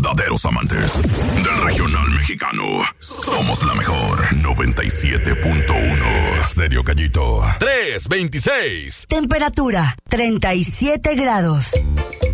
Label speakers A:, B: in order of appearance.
A: verdaderos amantes del regional mexicano. Somos la mejor 97.1 Stereo Gallito 326.
B: Temperatura 37 grados.